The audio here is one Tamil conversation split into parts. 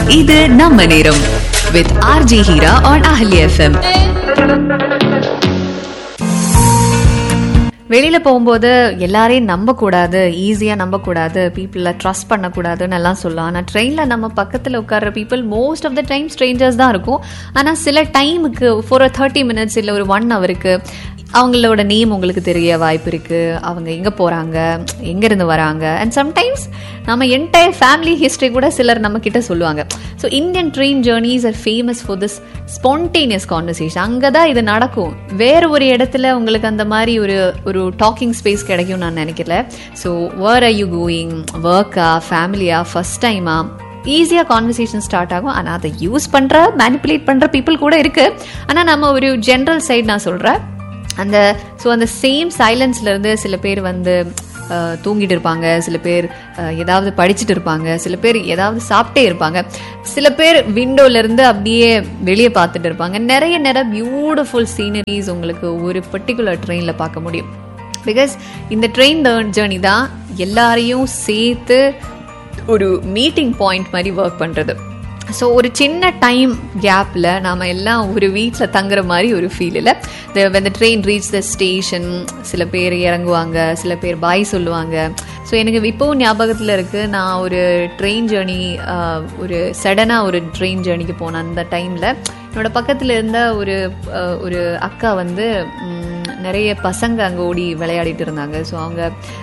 இது நம்ம நேரம் with RJ Hira on Ahli FM. வெளியில போகும்போது எல்லாரையும் நம்ப கூடாது, ஈஸியா நம்ப கூடாது, பீப்புள ட்ரஸ்ட் பண்ண கூடாதுன்னு எல்லாம் சொல்லலாம். ஆனா ட்ரெயின்ல நம்ம பக்கத்துல உட்கார்ற people most of the time strangers தான் இருக்கும். ஆனா சில டைமுக்கு ஃபார் 30 minutes இல்ல ஒரு 1 hourக்கு அவங்களோட நேம் உங்களுக்கு தெரிய வாய்ப்பு இருக்கு. அவங்க எங்க போறாங்க, எங்க இருந்து வராங்க, அண்ட் சம்டைம்ஸ் நம்ம என்டையர் ஃபேமிலி ஹிஸ்டரி கூட சிலர் நம்ம கிட்ட சொல்லுவாங்க. So Indian train journeys R famous for this spontaneous conversation. அங்கதான் இது நடக்கும். வேற ஒரு இடத்துல உங்களுக்கு அந்த மாதிரி ஒரு டாக்கிங் ஸ்பேஸ் கிடைக்கும் நான் நினைக்கல. So where are you going, ஒர்க்கா, ஃபேமிலியா, ஃபர்ஸ்ட் டைமா, ஈஸியா கான்வர்சேஷன் ஸ்டார்ட் ஆகும். ஆனா அதை யூஸ் பண்ற, மேனிப்புலேட் பண்ற பீப்புள் கூட இருக்கு. ஆனா நம்ம ஒரு ஜென்ரல் சைடு நான் சொல்றேன். அந்த சேம் சைலன்ஸ்ல இருந்து சில பேர் வந்து தூங்கிட்டு இருப்பாங்க, சில பேர் ஏதாவது படிச்சுட்டு இருப்பாங்க, சில பேர் ஏதாவது சாப்பிட்டே இருப்பாங்க, சில பேர் விண்டோல இருந்து அப்படியே வெளியே பார்த்துட்டு இருப்பாங்க. நிறைய பியூட்டிஃபுல் சீனரிஸ் உங்களுக்கு ஒரு பர்டிகுலர் ட்ரெயின்ல பார்க்க முடியும். பிகாஸ் இந்த ட்ரெயின் ஜேர்னி தான் எல்லாரையும் சேர்த்து ஒரு மீட்டிங் பாயிண்ட் மாதிரி ஒர்க் பண்றது. ஸோ ஒரு சின்ன டைம் கேப்பில் நாம் எல்லாம் ஒரு வீட்டில் தங்குற மாதிரி ஒரு ஃபீல் இல்லை. when the train reach the station, சில பேர் இறங்குவாங்க, சில பேர் பாய் சொல்லுவாங்க. ஸோ எனக்கு இப்போவும் ஞாபகத்தில் இருக்குது, நான் ஒரு ட்ரெயின் ஜேர்னி, ஒரு சடனாக ஒரு ட்ரெயின் ஜேர்னிக்கு போனேன். அந்த டைமில் என்னோட பக்கத்தில் இருந்த ஒரு அக்கா வந்து நிறைய பசங்க அங்கே ஓடி விளையாடிட்டு இருந்தாங்க. ஸோ அவங்க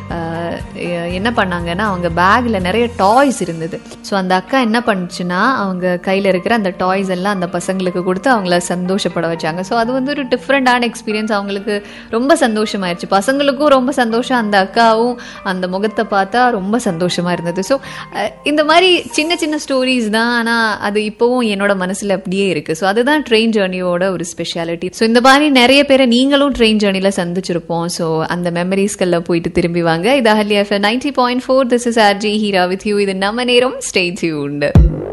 என்ன பண்ணாங்கன்னா, அவங்க பேக்கில் நிறைய டாய்ஸ் இருந்தது. ஸோ அந்த அக்கா என்ன பண்ணுச்சுன்னா, அவங்க கையில் இருக்கிற அந்த டாய்ஸ் எல்லாம் அந்த பசங்களுக்கு கொடுத்து அவங்கள சந்தோஷப்பட வச்சாங்க. ஸோ அது வந்து ஒரு டிஃப்ரெண்டான எக்ஸ்பீரியன்ஸ். அவங்களுக்கு ரொம்ப சந்தோஷமாயிருச்சு, பசங்களுக்கும் ரொம்ப சந்தோஷம், அந்த அக்காவும் அந்த முகத்தை பார்த்தா ரொம்ப சந்தோஷமாக இருந்தது. ஸோ இந்த மாதிரி சின்ன ஸ்டோரிஸ் தான், ஆனால் அது இப்போவும் என்னோட மனசில் அப்படியே இருக்குது. ஸோ அதுதான் ட்ரெயின் ஜேர்னியோட ஒரு ஸ்பெஷாலிட்டி. ஸோ இந்த மாதிரி நிறைய பேரை நீங்களும் ட்ரெயின் ஜேர்னில சந்திச்சிருப்போம். ஸோ அந்த மெமரிஸ்கள்ல போயிட்டு திரும்பி வாங்க. இது அஹலி FM 90.4. This is RJ Hira with you. இது நம்ம நேரம். Stay tuned.